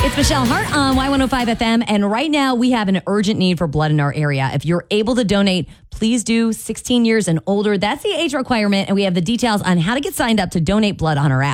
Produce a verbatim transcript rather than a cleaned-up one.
It's Michelle Hart on Y one oh five F M, and right now we have an urgent need for blood in our area. If you're able to donate, please do. sixteen years and older, that's the age requirement, and we have the details on how to get signed up to donate blood on our app.